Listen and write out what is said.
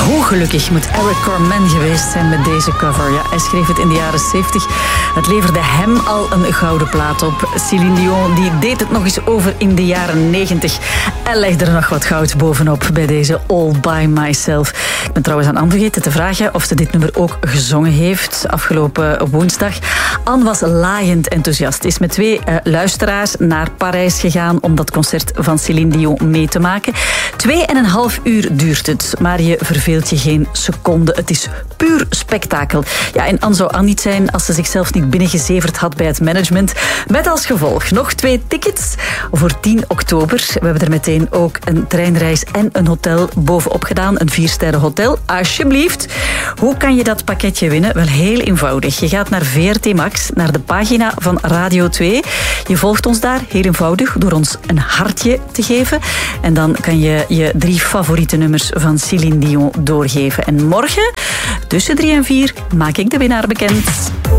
Hoe gelukkig moet Eric Carmen geweest zijn met deze cover. Ja, hij schreef het in de jaren 70. Het leverde hem al een gouden plaat op. Céline Dion die deed het nog eens over in de jaren 90. En legde er nog wat goud bovenop bij deze All By Myself. Ik ben trouwens aan Anne vergeten te vragen of ze dit nummer ook gezongen heeft afgelopen woensdag. Anne was laaiend enthousiast. Is met 2 luisteraars naar Parijs gegaan om dat concert van Céline Dion mee te maken. 2,5 uur duurt het, maar je verveelt je geen seconde. Het is puur spektakel. Ja, en Anne zou Anne niet zijn als ze zichzelf niet binnengezeverd had bij het management. Met als gevolg nog 2 tickets voor 10 oktober. We hebben er meteen ook een treinreis en een hotel bovenop gedaan. Een 4-sterren hotel, alsjeblieft. Hoe kan je dat pakketje winnen? Wel heel eenvoudig. Je gaat naar VRT Max, naar de pagina van Radio 2. Je volgt ons daar, heel eenvoudig, door ons een hartje te geven. En dan kan je je 3 favoriete nummers van Céline Dion doorgeven. En morgen, tussen 3 en 4, maak ik de winnaar bekend.